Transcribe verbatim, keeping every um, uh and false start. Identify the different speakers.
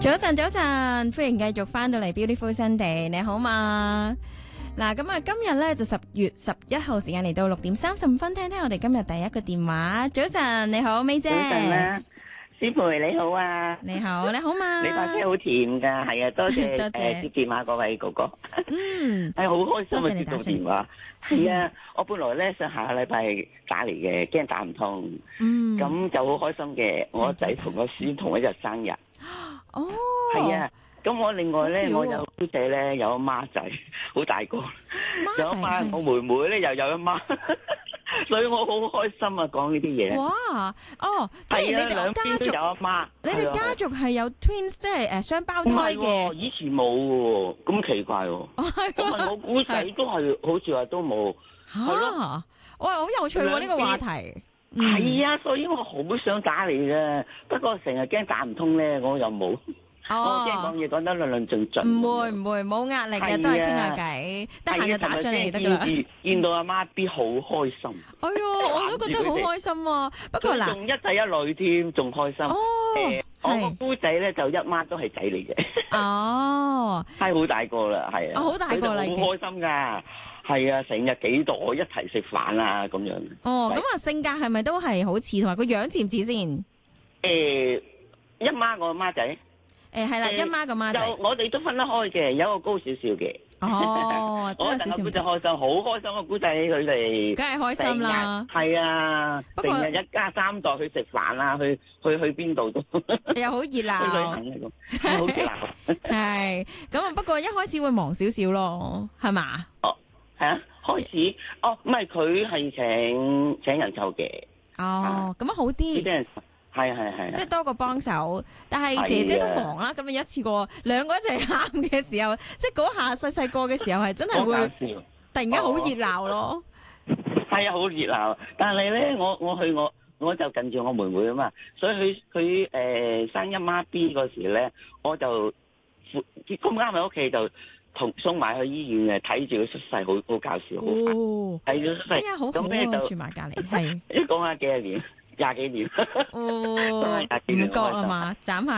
Speaker 1: 早晨，早晨，歡迎繼續翻到嚟 Beautiful Sunday，你好嘛？嗱，咁啊，今日咧就十月十一號時間嚟到六點三十五分，聽聽我哋今日第一個電話。早晨，你好，May姐。
Speaker 2: 早晨啦，師培你好啊。
Speaker 1: 你好，你好嘛？
Speaker 2: 你把聲好甜噶，係啊，多謝
Speaker 1: 多謝
Speaker 2: 誒接電話嗰位哥哥。
Speaker 1: 嗯，
Speaker 2: 係好開心啊，接到
Speaker 1: 多謝你打出嚟
Speaker 2: 電話。係啊，我本來咧想下個禮拜打嚟嘅，驚打唔通。
Speaker 1: 嗯，
Speaker 2: 咁就好開心嘅，我仔同個孫同一日生日。
Speaker 1: 哦，
Speaker 2: 係啊。咁我另外咧，
Speaker 1: 好
Speaker 2: 我有姑姐咧，有阿媽仔，好大個，有阿媽，我妹妹咧又有阿媽，所以我好開心啊！講呢啲嘢。
Speaker 1: 哇，哦，即係你哋
Speaker 2: 兩邊都有阿媽，
Speaker 1: 你哋家族係有 twins，即係誒雙胞胎嘅。
Speaker 2: 以前冇喎，咁奇怪喎。我問我姑仔都係，好似話都冇。係咯，
Speaker 1: 哇，好有趣喎呢個話題。
Speaker 2: 係啊，所以我好想打你嘅，不過成日驚打唔通咧，我又冇。我驚講嘢講得論論盡盡。
Speaker 1: 唔會唔會，冇壓力嘅，都係傾下偈，得閒就打上嚟得噶啦。
Speaker 2: 見到阿媽 B 好開心。
Speaker 1: 哎喲，我都覺得好開心啊！不過嗱，
Speaker 2: 仲一仔一女添，仲開心。
Speaker 1: 哦，
Speaker 2: 我個姑仔咧就一媽都係仔嚟嘅。
Speaker 1: 哦，
Speaker 2: 係好大個啦，係啊。
Speaker 1: 好大個啦，已經。
Speaker 2: 好開心噶，係啊，成日幾代一齊食飯啊，咁樣。
Speaker 1: 哦，咁啊，性格係咪都係好似，同埋個樣似唔似先？
Speaker 2: 誒，一媽個媽仔。
Speaker 1: 誒，係啦，一媽個媽仔。
Speaker 2: 就我哋都分得開嘅，有一個高少少嘅。
Speaker 1: 哦，都有少少。
Speaker 2: 我就開心，好開心個姑仔佢哋。
Speaker 1: 梗係開心啦。
Speaker 2: 係啊，成日一家三代去食飯啊，去去去邊度都。
Speaker 1: 又好熱鬧。
Speaker 2: 去旅行嚟講，好熱鬧。
Speaker 1: 係，咁啊，不過一開始會忙少少咯，係嘛？
Speaker 2: 哦，係啊，開始，哦，唔係佢係請請人湊嘅。
Speaker 1: 哦，咁啊好啲。
Speaker 2: 係係係，
Speaker 1: 即係多個幫手，但係姐姐都忙啦。咁啊一次過兩個一齊喊嘅時候，即係嗰下細細個嘅時候係真係會突然間好熱鬧咯。
Speaker 2: 係啊，好熱鬧。但係咧，我我去我我就近住我妹妹啊嘛，所以佢佢誒生一媽 B 嗰時咧，我就咁啱喺屋企就同送埋去醫院嘅，睇住佢出世，好好搞笑，好
Speaker 1: 哦，
Speaker 2: 睇住出世。
Speaker 1: 哎呀，好好啊，住埋隔離係。
Speaker 2: 一講下幾廿年。廿幾年，
Speaker 1: 哦，唔覺啊嘛，斬下。